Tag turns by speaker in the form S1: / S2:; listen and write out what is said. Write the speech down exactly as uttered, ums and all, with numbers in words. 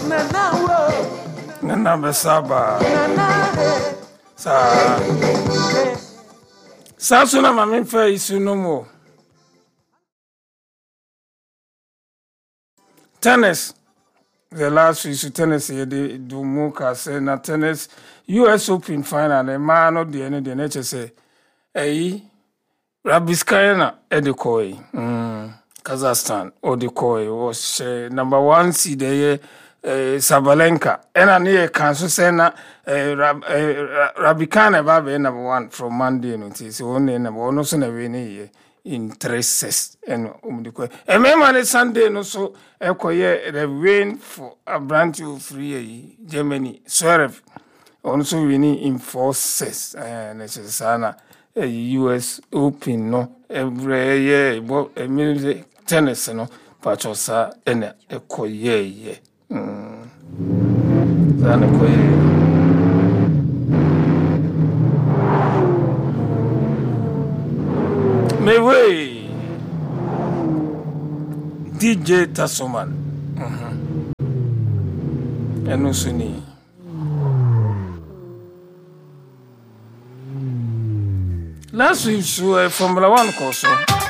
S1: Nana Besaba. Sa. Sasuna mami fe isu mo. Tennis. The last issue tennis here the do muka say na tennis U S Open final e man no de ne de na say eh Rabiskaya e de koi mm Kazakhstan o de koi was uh, number one seed there uh, Sabalenka and an e kan so say na uh, Rab, uh, Rabikana ba be number one from Monday no so only number one so na we ne in three sets and umdiko e me man Sunday no so ekoye the win for a brand new free Germany Zverev also winning in four sets and it's sana a U S Open no every year bo e tennis no pachosa ene ekoye ye mm sana ekoye me way D J Tasoman mhm enu suni last week so Formula one course